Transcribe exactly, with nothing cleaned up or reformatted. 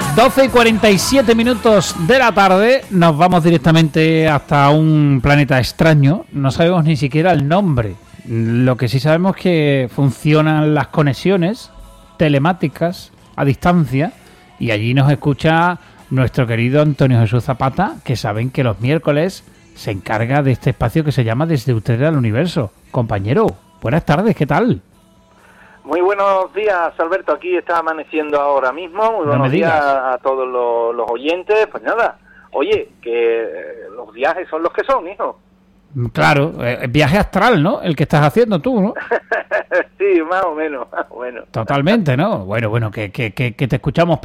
doce y cuarenta y siete minutos de la tarde, nos vamos directamente hasta un planeta extraño. No sabemos ni siquiera el nombre. Lo que sí sabemos es que funcionan las conexiones telemáticas a distancia y allí nos escucha nuestro querido Antonio Jesús Zapata, que saben que los miércoles se encarga de este espacio que se llama Desde Utrera al Universo. Compañero, buenas tardes, ¿qué tal? Muy buenos días, Alberto. Aquí está amaneciendo ahora mismo. Muy No buenos me días digas. a todos los, los oyentes. Pues nada, oye, que eh, los viajes son los que son, hijo. Claro, eh, viaje astral, ¿no? El que estás haciendo tú, ¿no? Sí, más o menos, más o menos. Totalmente, ¿no? Bueno, bueno, que, que, que, que te escuchamos